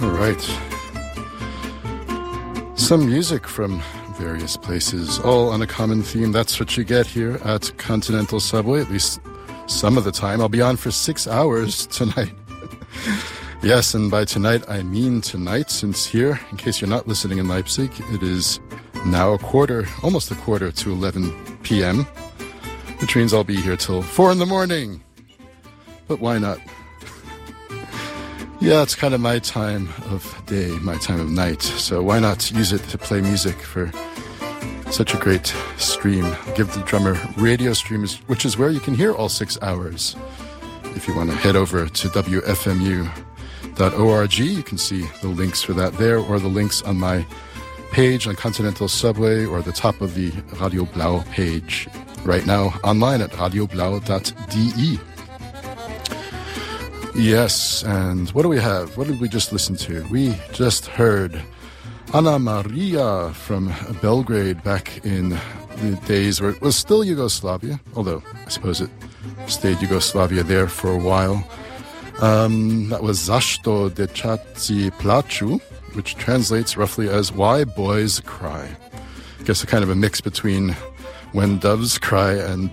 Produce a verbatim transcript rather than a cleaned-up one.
All right. Some music from various places, all on a common theme. That's what you get here at Continental Subway, at least some of the time. I'll be on for six hours tonight. Yes, and by tonight, I mean tonight, since here, in case you're not listening in Leipzig, it is now a quarter, almost a quarter to eleven p.m., which means I'll be here till four in the morning. But why not? Yeah, it's kind of my time of day, my time of night, so why not use it to play music for such a great stream. Give the Drummer radio stream, which is where you can hear all six hours. If you want to head over to w f m u dot org, you can see the links for that there, or the links on my page on Continental Subway, or the top of the Radio Blau page right now online at radio blau dot d e. Yes, and what do we have? What did we just listen to? We just heard Ana Maria from Belgrade back in the days where it was still Yugoslavia, although I suppose it stayed Yugoslavia there for a while. Um, that was Zašto dečaci plaču, which translates roughly as Why Boys Cry. I guess a kind of a mix between When Doves Cry and